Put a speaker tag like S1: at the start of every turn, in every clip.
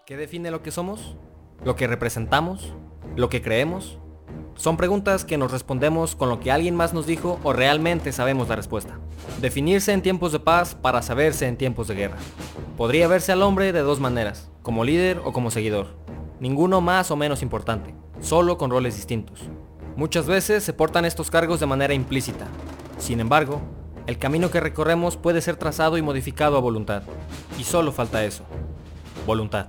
S1: ¿Qué define lo que somos? ¿Lo que representamos? ¿Lo que creemos? Son preguntas que nos respondemos con lo que alguien más nos dijo o realmente sabemos la respuesta. Definirse en tiempos de paz para saberse en tiempos de guerra. Podría verse al hombre de dos maneras, como líder o como seguidor. Ninguno más o menos importante, solo con roles distintos. Muchas veces se portan estos cargos de manera implícita. Sin embargo, el camino que recorremos puede ser trazado y modificado a voluntad. Y solo falta eso. Voluntad.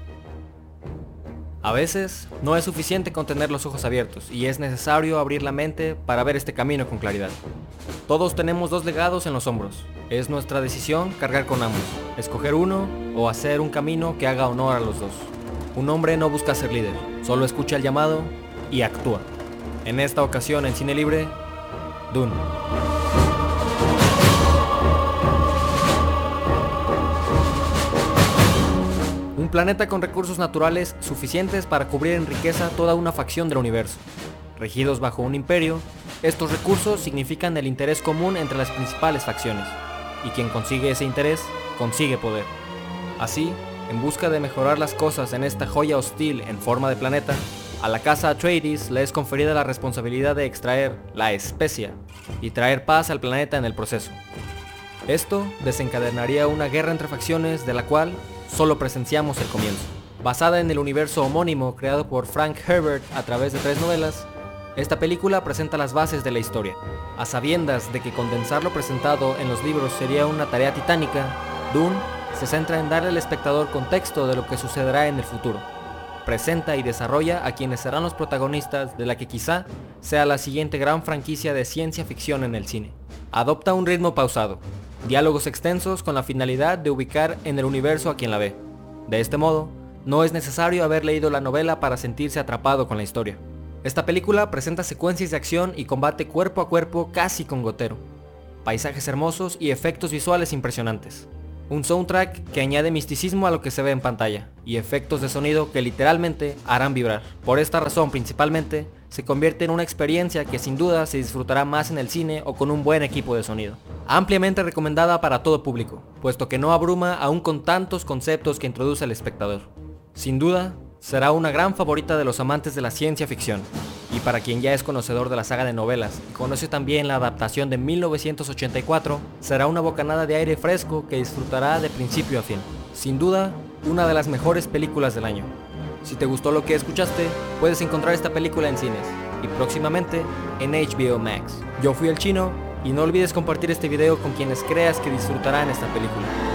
S1: A veces, no es suficiente con tener los ojos abiertos y es necesario abrir la mente para ver este camino con claridad. Todos tenemos dos legados en los hombros. Es nuestra decisión cargar con ambos, escoger uno o hacer un camino que haga honor a los dos. Un hombre no busca ser líder, solo escucha el llamado y actúa. En esta ocasión en Cine Libre, Dune. Un planeta con recursos naturales suficientes para cubrir en riqueza toda una facción del universo. Regidos bajo un imperio, estos recursos significan el interés común entre las principales facciones, y quien consigue ese interés, consigue poder. Así, en busca de mejorar las cosas en esta joya hostil en forma de planeta, a la casa Atreides le es conferida la responsabilidad de extraer la especia y traer paz al planeta en el proceso. Esto desencadenaría una guerra entre facciones de la cual solo presenciamos el comienzo. Basada en el universo homónimo creado por Frank Herbert a través de 3 novelas, esta película presenta las bases de la historia. A sabiendas de que condensar lo presentado en los libros sería una tarea titánica, Dune se centra en darle al espectador contexto de lo que sucederá en el futuro. Presenta y desarrolla a quienes serán los protagonistas de la que quizá sea la siguiente gran franquicia de ciencia ficción en el cine. Adopta un ritmo pausado, diálogos extensos con la finalidad de ubicar en el universo a quien la ve. De este modo, no es necesario haber leído la novela para sentirse atrapado con la historia. Esta película presenta secuencias de acción y combate cuerpo a cuerpo casi con gotero, paisajes hermosos y efectos visuales impresionantes. Un soundtrack que añade misticismo a lo que se ve en pantalla, y efectos de sonido que literalmente harán vibrar. Por esta razón principalmente, se convierte en una experiencia que sin duda se disfrutará más en el cine o con un buen equipo de sonido. Ampliamente recomendada para todo público, puesto que no abruma aún con tantos conceptos que introduce el espectador. Sin duda, será una gran favorita de los amantes de la ciencia ficción, y para quien ya es conocedor de la saga de novelas y conoce también la adaptación de 1984, será una bocanada de aire fresco que disfrutará de principio a fin. Sin duda, una de las mejores películas del año. Si te gustó lo que escuchaste, puedes encontrar esta película en cines y próximamente en HBO Max. Yo fui el Chino y no olvides compartir este video con quienes creas que disfrutarán esta película.